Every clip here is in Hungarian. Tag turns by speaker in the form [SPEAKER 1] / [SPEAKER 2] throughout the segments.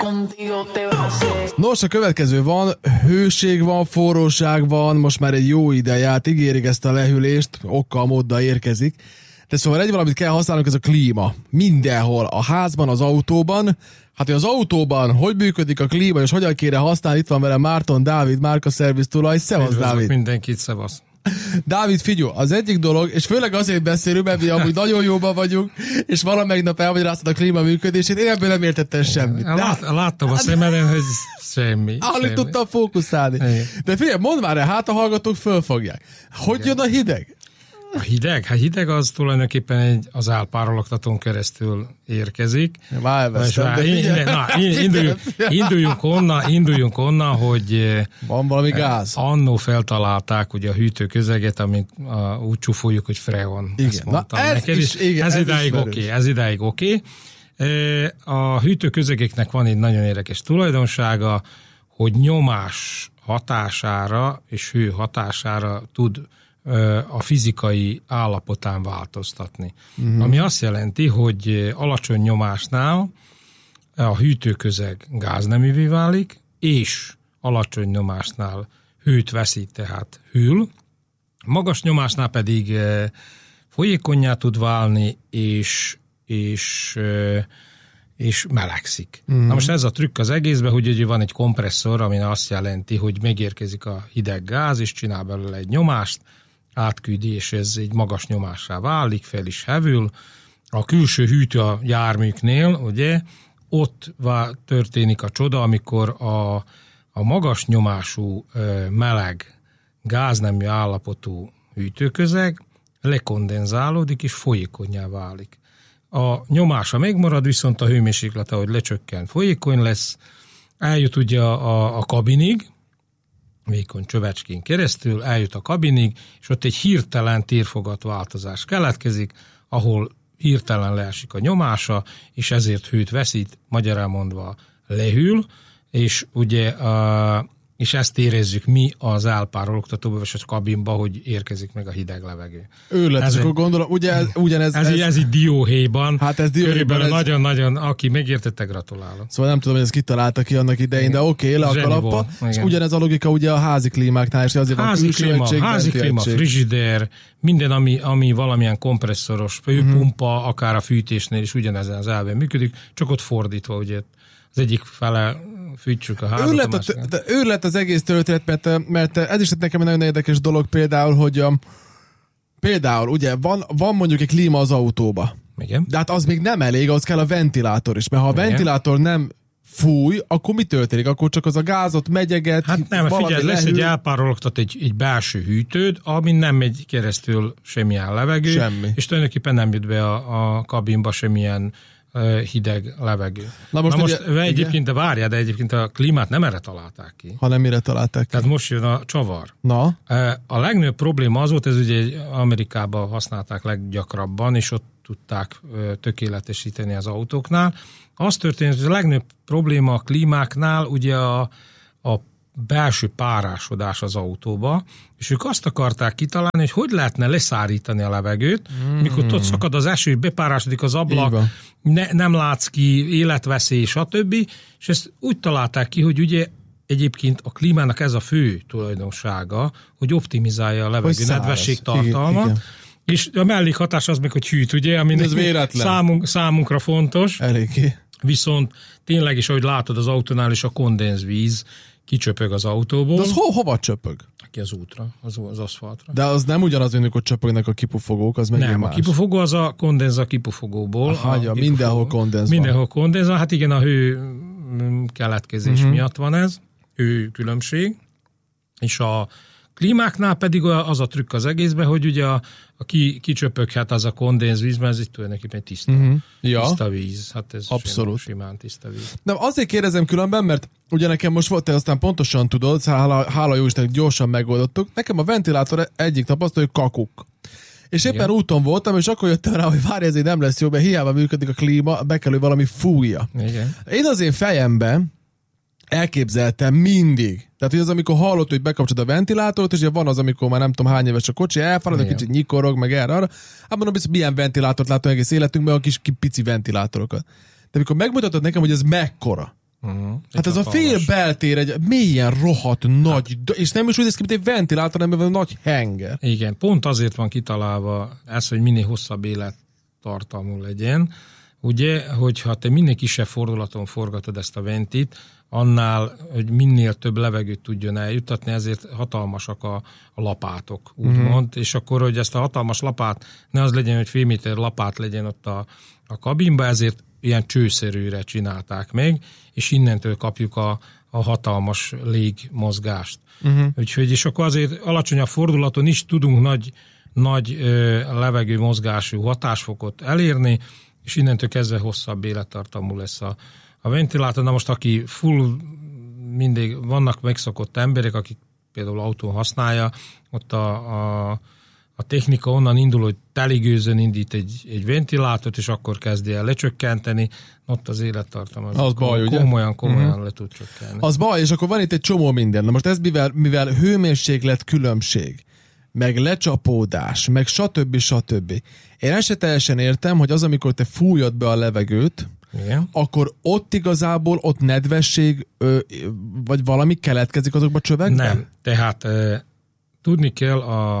[SPEAKER 1] Nos, a következő van, hőség van, forróság van, most már egy jó ideje, hát ígérik ezt a lehűlést, okkal, móddal érkezik. De szóval egy valamit kell használnunk, ez a klíma. Mindenhol, a házban, az autóban. Hát, hogy az autóban hogy működik a klíma, és hogyan kéne használni, itt van velem Márton Dávid, Márka Szerviz tulaj. Szevasz, Dávid!
[SPEAKER 2] Mindenkit, szevasz!
[SPEAKER 1] Dávid, figyelj, az egyik dolog, és főleg azért beszélünk, mert mi amúgy nagyon jóban vagyunk, és valamelyik nap elmagyaráztad a klíma működését, én ebből nem értettem semmit.
[SPEAKER 2] Láttam a szemeden, hogy semmi.
[SPEAKER 1] Alig tudtam fókuszálni. De figyelj, mondd már el, hát a hallgatók fölfogják. Hogy jön a hideg?
[SPEAKER 2] A hideg? Hát hideg az tulajdonképpen az álpárologtatón keresztül érkezik. Induljunk onnan, hogy
[SPEAKER 1] van valami gáz.
[SPEAKER 2] Annó feltalálták ugye a hűtőközeget, amit úgy csúfoljuk, hogy freon.
[SPEAKER 1] Igen.
[SPEAKER 2] Ez idáig oké. A hűtőközegeknek van egy nagyon érdekes tulajdonsága, hogy nyomás hatására és hő hatására tud a fizikai állapotán változtatni. Ami azt jelenti, hogy alacsony nyomásnál a hűtőközeg gázneművé válik, és alacsony nyomásnál hőt veszít, tehát hűl. Magas nyomásnál pedig folyékonnyá tud válni, és melegszik. Na most ez a trükk az egészben, hogy ugye van egy kompresszor, ami azt jelenti, hogy megérkezik a hideg gáz, és csinál belőle egy nyomást, átküldi, és ez egy magas nyomássá válik, fel is hevül. A külső hűtő a járműknél, ugye, ott történik a csoda, amikor a magas nyomású, meleg, gáznemű állapotú hűtőközeg lekondenzálódik, és folyékonnyá válik. A nyomása megmarad, viszont a hőmérséklete, ahogy lecsökken, folyékony lesz, eljut ugye a kabinig, vékony csövecskén keresztül, eljut a kabinig, és ott egy hirtelen térfogatváltozás keletkezik, ahol hirtelen leesik a nyomása, és ezért hőt veszít, magyarán mondva lehűl, és ugye és ezt érezzük mi az álpárologtatóban, vagy a kabinban, hogy érkezik meg a hideg levegő.
[SPEAKER 1] Akkor gondolom, ugyanez...
[SPEAKER 2] Ez így dióhéjban.
[SPEAKER 1] Hát ez dióhéjban.
[SPEAKER 2] Körülbelül nagyon-nagyon, aki megértette, gratulálok.
[SPEAKER 1] Szóval nem tudom, hogy ezt kitalálta ki annak idején, de oké, le a kalappa. És ugyanez a logika ugye a házi klímáknál, és azért van külső egység,
[SPEAKER 2] házi klíma, frigider, minden, ami valamilyen kompresszoros pumpa, akár a fűtésnél is ugyanezen az elven működik, csak ott fordítva, ugye az egyik fele fűtsük a házat.
[SPEAKER 1] Ő lett az egész történet, mert ez is nekem egy nagyon érdekes dolog például, hogy például ugye van mondjuk egy klíma az autóba.
[SPEAKER 2] Igen.
[SPEAKER 1] De hát az még nem elég, az kell a ventilátor is, mert ha a ventilátor nem fúj, akkor mi történik? Akkor csak az a gázot megyeget,
[SPEAKER 2] hát nem, figyelj, lesz egy elpárologtat egy belső hűtőd, amin nem megy keresztül semmilyen levegő, és tulajdonképpen nem jut be a kabinba semmilyen hideg levegő. Na most egyébként, de várjál, de egyébként a klímát nem erre találták ki.
[SPEAKER 1] Hanem mire találták ki?
[SPEAKER 2] Tehát most jön a csavar.
[SPEAKER 1] Na?
[SPEAKER 2] A legnagyobb probléma az volt, ez ugye Amerikában használták leggyakrabban, és ott tudták tökéletesíteni az autóknál. Az történt, hogy a legnagyobb probléma a klímáknál ugye a belső párásodás az autóba, és ők azt akarták kitalálni, hogy lehetne leszárítani a levegőt, mikor ott szakad az eső, bepárásodik az ablak, nem látsz ki, életveszély, stb. És ezt úgy találták ki, hogy ugye egyébként a klímának ez a fő tulajdonsága, hogy optimizálja a levegő nedvesség tartalmat, igen. És a mellékhatás az meg, hogy hűt, ugye, ami számunkra fontos.
[SPEAKER 1] Eléggé.
[SPEAKER 2] Viszont tényleg is, ahogy látod az autónál is, a kondenzvíz kicsöpög az autóból.
[SPEAKER 1] De az hova csöpög?
[SPEAKER 2] Ki az útra, az aszfaltra.
[SPEAKER 1] De az nem ugyanaz, amikor csöpögnek a kipufogók, az meg
[SPEAKER 2] nem,
[SPEAKER 1] más.
[SPEAKER 2] A kipufogó az a kondenz a kipufogóból.
[SPEAKER 1] Mindenhol kondenz van.
[SPEAKER 2] Mindenhol kondenz van, hát igen, a hő keletkezés miatt van ez, hő különbség, és a klímáknál pedig az a trükk az egészben, hogy ugye kicsöpöghet az a kondenzvíz, mert ez itt tulajdonképpen tiszta víz. Hát ez
[SPEAKER 1] abszolút
[SPEAKER 2] simán tiszta víz.
[SPEAKER 1] De azért kérdezem különben, mert ugye nekem most volt, te aztán pontosan tudod, hála jó Istennek gyorsan megoldottuk. Nekem a ventilátor egyik tapasztal, hogy kakuk. És éppen úton voltam, és akkor jöttem rá, hogy várj, ezért nem lesz jó, mert hiába működik a klíma, be kell, hogy valami fújja.
[SPEAKER 2] Igen.
[SPEAKER 1] Én az én fejemben elképzeltem mindig. Tehát, hogy az, amikor hallott, hogy bekapcsolod a ventilátort, és ugye van az, amikor már nem tudom hány éves a kocsi, elfárad, egy kicsit nyikorog, meg erre-arra. Hát mondom, hogy milyen ventilátort látom egész életünkben, a kis pici ventilátorokat. De amikor megmutatod nekem, hogy ez mekkora, Hát ez a fél beltér egy mélyen rohadt nagy, és nem is úgy néz ki, mint egy ventilátor, hanem egy nagy henger.
[SPEAKER 2] Igen, pont azért van kitalálva ez, hogy minél hosszabb élettartamú legyen. Ugye, hogyha te minél kisebb fordulaton forgatod ezt a ventit, annál, hogy minél több levegőt tudjon eljuttatni, ezért hatalmasak a lapátok, úgymond, és akkor, hogy ezt a hatalmas lapát, ne az legyen, hogy fél méter lapát legyen ott a kabinba, ezért ilyen csőszerűre csinálták meg, és innentől kapjuk a hatalmas légmozgást. Úgyhogy, és akkor azért alacsonyabb fordulaton is tudunk nagy levegőmozgású hatásfokot elérni, és innentől kezdve hosszabb élettartamú lesz a ventilátor. Na most, aki mindig vannak megszokott emberek, akik például autón használja, ott a technika onnan indul, hogy teligőzön indít egy ventilátort, és akkor kezdi el lecsökkenteni, ott az élettartam az
[SPEAKER 1] baj,
[SPEAKER 2] komolyan le tud csökkenni.
[SPEAKER 1] Az baj, és akkor van itt egy csomó minden. Na most ez mivel hőmérséklet különbség, meg lecsapódás, meg stb. Én ezt se teljesen értem, hogy az, amikor te fújod be a levegőt, igen, akkor ott igazából nedvesség, vagy valami keletkezik azokba a csövekben?
[SPEAKER 2] Nem, tehát tudni kell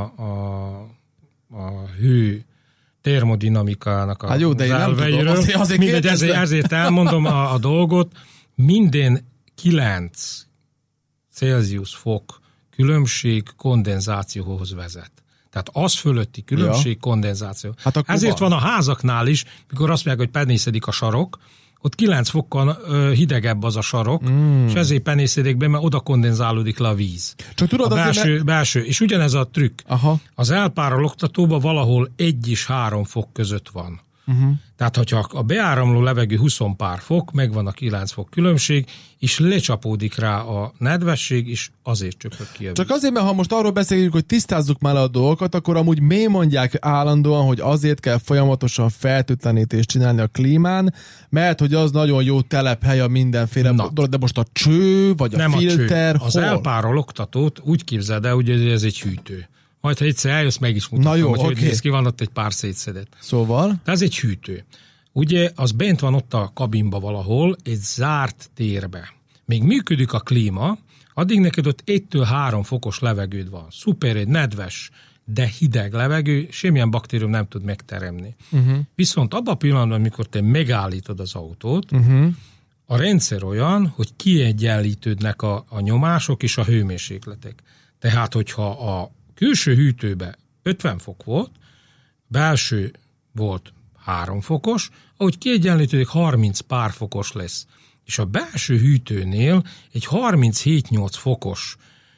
[SPEAKER 2] a hő termodinamikának
[SPEAKER 1] hát jó, de én nem tudom.
[SPEAKER 2] Mindegy, ezért elmondom a dolgot. Minden 9 Celsius fok különbség kondenzációhoz vezet. Tehát az fölötti különbség kondenzáció. Hát ezért van a házaknál is, mikor azt mondják, hogy penészedik a sarok, ott 9 fokkal hidegebb az a sarok, és ezért penészedik be, mert oda kondenzálódik le a víz.
[SPEAKER 1] Csak tudod,
[SPEAKER 2] belső. És ugyanez a trükk.
[SPEAKER 1] Aha.
[SPEAKER 2] Az elpárologtatóban valahol 1 és 3 fok között van. Tehát, hogyha a beáramló levegő 20 pár fok, megvan a 9 fok különbség, és lecsapódik rá a nedvesség, és azért csöpög ki a víz.
[SPEAKER 1] Csak azért, mert ha most arról beszélünk, hogy tisztázzuk már a dolgokat, akkor amúgy mondják állandóan, hogy azért kell folyamatosan fertőtlenítést csinálni a klímán, mert hogy az nagyon jó telephely a mindenféle dolog, de most a cső, vagy a filter,
[SPEAKER 2] Az elpárologtatót úgy képzeld el, hogy ez egy hűtő. Majd, ha egyszer eljössz, meg is mutatom, hogy néz ki, van ott egy pár szétszedett.
[SPEAKER 1] Szóval?
[SPEAKER 2] Tehát ez egy hűtő. Ugye, az bent van ott a kabinba valahol, egy zárt térbe. Még működik a klíma, addig neked ott 1-3 fokos levegőd van. Szuper, egy nedves, de hideg levegő, semmilyen baktérium nem tud megteremni. Viszont abban a pillanatban, amikor te megállítod az autót, a rendszer olyan, hogy kiegyenlítődnek a nyomások és a hőmérsékletek. Tehát, hogyha a külső hűtőbe 50 fok volt, belső volt 3 fokos, ahogy kiegyenlítődik 30 pár fokos lesz. És a belső hűtőnél egy 37-8 fokos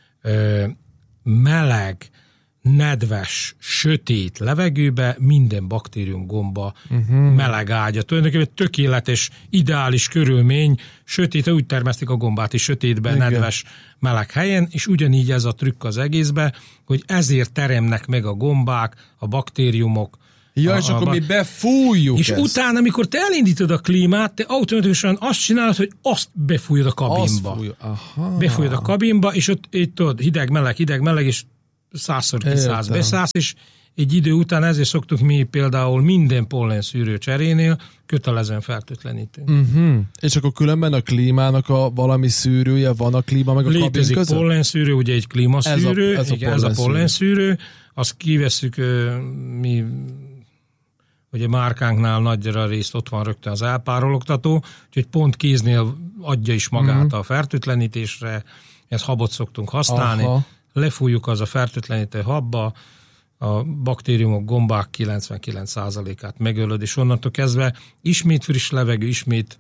[SPEAKER 2] meleg, nedves, sötét levegőbe minden baktérium gomba meleg ágya. Tulajdonképpen tökéletes, ideális körülmény, sötét, úgy termesztik a gombát is sötétben, nedves, meleg helyen, és ugyanígy ez a trükk az egészbe, hogy ezért teremnek meg a gombák, a baktériumok.
[SPEAKER 1] Ja, és akkor mi befújjuk
[SPEAKER 2] és
[SPEAKER 1] ezt.
[SPEAKER 2] utána, amikor te elindítod a klímát, te automatikusan azt csinálod, hogy azt befújod a kabinba. Befújod a kabinba, és ott tudod, hideg, meleg, és 100-szor kiszállsz, beszállsz, és egy idő után ezért szoktuk mi például minden pollenszűrő cserénél kötelezően fertőtlenítünk.
[SPEAKER 1] És akkor különben a klímának valami szűrője van a klíma meg a kabin között?
[SPEAKER 2] Létezik pollenszűrő, ugye egy klímaszűrő, ez a pollenszűrő, azt kivesszük mi, ugye márkánknál nagyra részt ott van rögtön az elpárologtató, úgyhogy pont kéznél adja is magát a fertőtlenítésre, ezt habot szoktunk használni, lefújjuk az a fertőtlenítő habba, a baktériumok, gombák 99%-át megölöd, és onnantól kezdve ismét friss levegő, ismét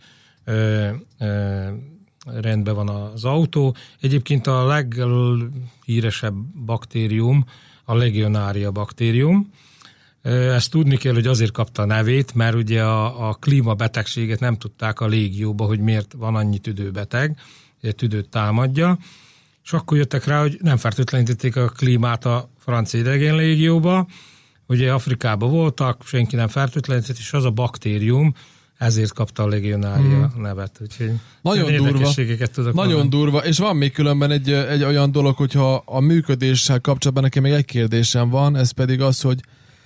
[SPEAKER 2] rendben van az autó. Egyébként a leghíresebb baktérium a Legionnaria baktérium. Ezt tudni kell, hogy azért kapta a nevét, mert ugye a klímabetegséget nem tudták a légióba, hogy miért van annyi tüdőbeteg, tüdőt támadja, és akkor jöttek rá, hogy nem fertőtlenítették a klímát a francia idegen légióba, ugye Afrikában voltak, senki nem fertőtlenített, és az a baktérium, ezért kapta a Legionnaria nevet. Úgyhogy
[SPEAKER 1] nagyon durva.
[SPEAKER 2] Tudok
[SPEAKER 1] nagyon mondani. Durva, és van még különben egy olyan dolog, hogyha a működéssel kapcsolatban nekem még egy kérdésem van, ez pedig az, hogy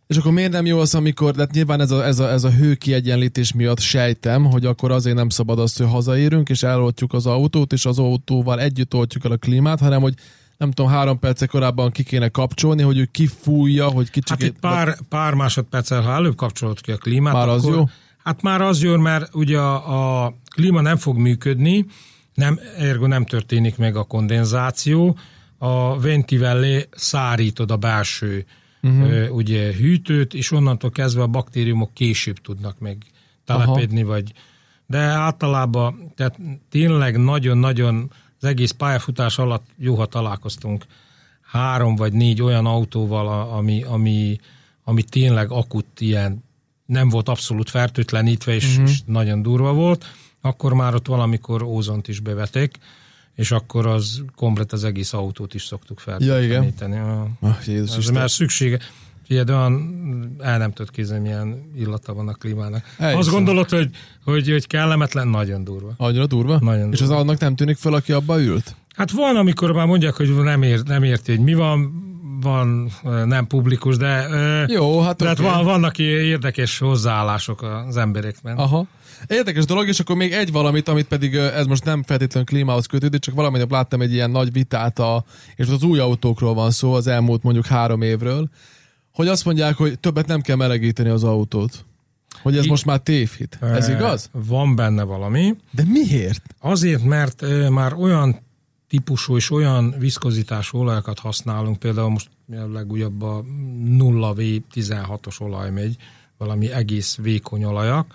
[SPEAKER 1] És akkor miért nem jó az, amikor, de nyilván ez a hőkiegyenlítés miatt sejtem, hogy akkor azért nem szabad azt, hogy hazaérünk, és eloltjuk az autót, és az autóval együtt oltjuk el a klímát, hanem hogy nem tudom, 3 perccel korábban ki kéne kapcsolni, hogy ő kifújja, hogy kicsit...
[SPEAKER 2] Hát itt pár másodperccel, ha előbb kapcsolod ki a klímát,
[SPEAKER 1] már az
[SPEAKER 2] akkor,
[SPEAKER 1] jó?
[SPEAKER 2] Hát már az jó, mert ugye a klíma nem fog működni, ergo nem történik meg a kondenzáció, a ventivel szárítod a belső ugye hűtőt, és onnantól kezdve a baktériumok később tudnak meg telepedni, de általában, tehát tényleg nagyon-nagyon az egész pályafutás alatt jó, ha találkoztunk 3 vagy 4 olyan autóval, ami tényleg akut ilyen, nem volt abszolút fertőtlenítve, és nagyon durva volt, akkor már ott valamikor ózont is bevetek, és akkor az komplet az egész autót is szoktuk fertőtleníteni.
[SPEAKER 1] Jézus
[SPEAKER 2] ez már szüksége. Figyelj, de olyan el nem tudod kézni, milyen illata van a klímának. Azt gondolod, hogy kellemetlen, nagyon durva.
[SPEAKER 1] Annyira durva?
[SPEAKER 2] Nagyon
[SPEAKER 1] és
[SPEAKER 2] durva.
[SPEAKER 1] az annak nem tűnik fel, aki abba ült?
[SPEAKER 2] Hát van, amikor már mondják, hogy nem érti, hogy mi van nem publikus, de,
[SPEAKER 1] jó, hát
[SPEAKER 2] de vannak érdekes hozzáállások az emberekben.
[SPEAKER 1] Aha. Érdekes dolog, és akkor még egy valamit, amit pedig ez most nem feltétlenül klímához kötődik, csak valamit láttam egy ilyen nagy vitát, és az új autókról van szó az elmúlt mondjuk 3 évről, hogy azt mondják, hogy többet nem kell melegíteni az autót. Hogy ez most már tévhit. Ez igaz?
[SPEAKER 2] Van benne valami.
[SPEAKER 1] De miért?
[SPEAKER 2] Azért, mert már olyan típusú és olyan viszkozitású olajokat használunk, például most a legújabb a 0V16-os olaj megy, valami egész vékony olajak.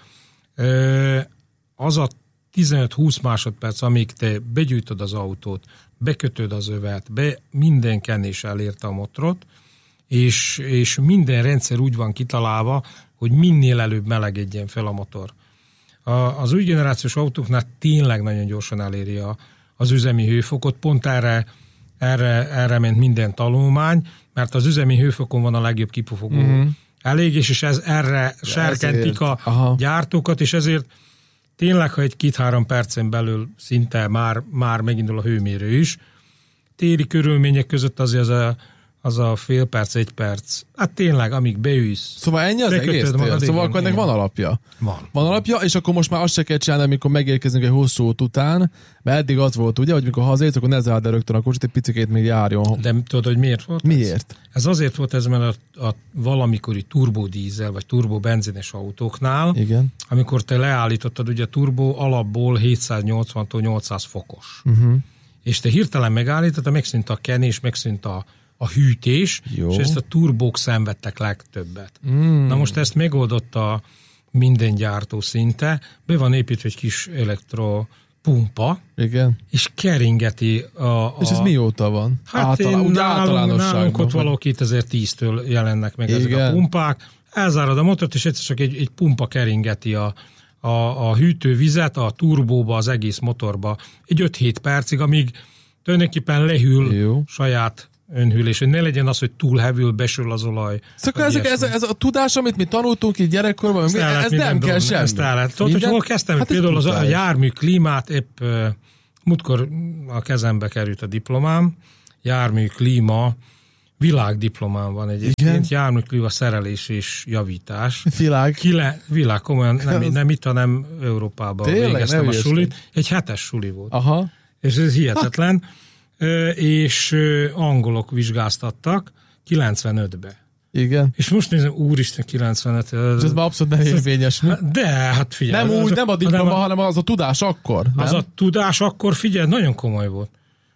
[SPEAKER 2] Az a 15-20 másodperc, amíg te begyújtod az autót, bekötöd az övet, minden kenés elérte a motorot, és minden rendszer úgy van kitalálva, hogy minél előbb melegedjen fel a motor. Az új generációs autóknál tényleg nagyon gyorsan eléri az üzemi hőfokot, pont erre ment minden tanulmány, mert az üzemi hőfokon van a legjobb kipufogó elégés, és erre serkentik a gyártókat, és ezért tényleg, ha egy 2-3 percen belül szinte már megindul a hőmérő is, téli körülmények között azért az a fél perc, 1 perc. Hát tényleg, amíg beülsz.
[SPEAKER 1] Szóval ennyi az egész? Szóval akkor ennek van alapja?
[SPEAKER 2] Van
[SPEAKER 1] alapja, és akkor most már azt se kell csinálni, amikor megérkezünk egy hosszú út után, mert eddig az volt, ugye, hogy mikor hazaérsz, akkor ne zárd el rögtön a kocsit, egy picikét még járjon.
[SPEAKER 2] De tudod, hogy miért volt?
[SPEAKER 1] Miért?
[SPEAKER 2] Ez azért volt ez, mert a valamikori turbodízel, vagy turbobenzines autóknál,
[SPEAKER 1] igen,
[SPEAKER 2] amikor te leállítottad, ugye a turbo alapból 780-tól 800 fokos. És te hirtelen megállítottad, megszűnt a kenés, megszűnt a hűtés, jó, és ezt a turbók szenvedtek legtöbbet. Na most ezt megoldotta minden gyártó szinte, be van építve egy kis elektropumpa,
[SPEAKER 1] igen,
[SPEAKER 2] és keringeti
[SPEAKER 1] És ez mióta van?
[SPEAKER 2] Hát nálunk ott valahol 2010-től jelennek meg ezek a pumpák. Elzárad a motort, és egyszer csak egy pumpa keringeti a hűtővizet a turbóba, az egész motorba. Egy 5-7 percig, amíg tulajdonképpen lehűl saját önhűlés, hogy ne legyen az, hogy túl hevül, besül az olaj.
[SPEAKER 1] Szóval ez a tudás, amit mi tanultunk így gyerekkorban, ez nem kell semmi.
[SPEAKER 2] Ezt tudod, hogy hol kezdtem? Hát például a jármű klímát, épp múltkor a kezembe került a diplomám, jármű klíma, világdiplomám van egyébként, jármű klíma szerelés és javítás. Világ, komolyan, nem itt, hanem Európában végeztem a sulit. Egy 7-es suli volt.
[SPEAKER 1] Aha.
[SPEAKER 2] És ez hihetetlen. És angolok vizsgáztattak 95-be.
[SPEAKER 1] Igen.
[SPEAKER 2] És most nézem, úristen, 95.
[SPEAKER 1] Ez már abszolút nem érvényes.
[SPEAKER 2] De, hát figyelj.
[SPEAKER 1] Nem a diploma, hanem az a tudás akkor. Nem?
[SPEAKER 2] Az a tudás akkor, figyelj, nagyon komoly volt.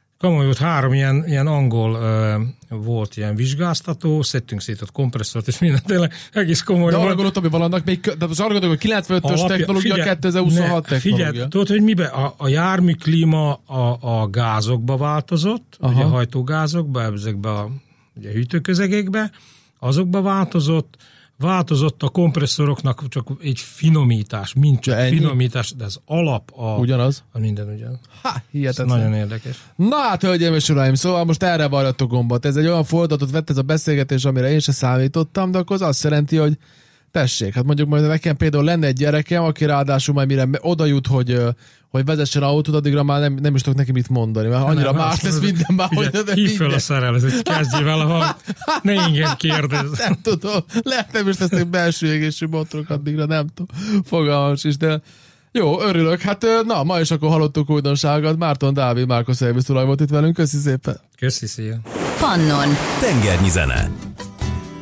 [SPEAKER 2] 3 ilyen angol volt ilyen vizsgáztató, szedtünk szét ott kompresszort, és minden tényleg egész komoly.
[SPEAKER 1] De arra gondoltam, hogy vannak még, de az arra gondolom, hogy 95-ös technológia, 2026 technológia.
[SPEAKER 2] Figyelj, tudod, hogy miben? A jármű klíma a gázokba változott, ugye a hajtógázokba, ezekbe a hűtőközegekbe, azokba változott a kompresszoroknak csak egy finomítás, mint csak finomítás, de az alap
[SPEAKER 1] ugyanaz?
[SPEAKER 2] A minden ugyanaz.
[SPEAKER 1] Hihetetlen.
[SPEAKER 2] Nagyon érdekes.
[SPEAKER 1] Na hát, hölgyeim és uraim, szóval most erre varjatok gombot. Ez egy olyan fordulatot vett ez a beszélgetés, amire én se számítottam, de akkor az azt jelenti, hogy Tessék, hát mondjuk majd nekem például lenne egy gyerekem, aki ráadásul majd mire oda jut, hogy vezessen autót, addigra már nem is tudok neki mit mondani, mert annyira más lesz minden már.
[SPEAKER 2] Hívd fel a szerelőt, kezdjél vele, ha ne engem kérdezz.
[SPEAKER 1] Nem tudom, lehet nem is lesznek belső égésű motorok addigra, nem tudom, fogalmas is, de jó, örülök. Hát na, ma is akkor hallottuk újdonságot. Márton Dávid, Márko Szervisz tulaj volt itt velünk, köszi szépen.
[SPEAKER 2] Köszi, szia.
[SPEAKER 3] Pannon.
[SPEAKER 4] Tengernyi zene.